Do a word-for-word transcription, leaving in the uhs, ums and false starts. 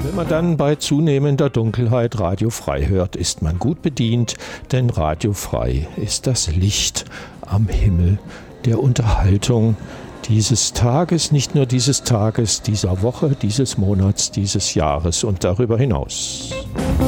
Wenn man dann bei zunehmender Dunkelheit Radio Frei hört, ist man gut bedient, denn Radio Frei ist das Licht am Himmel der Unterhaltung dieses Tages, nicht nur dieses Tages, dieser Woche, dieses Monats, dieses Jahres und darüber hinaus.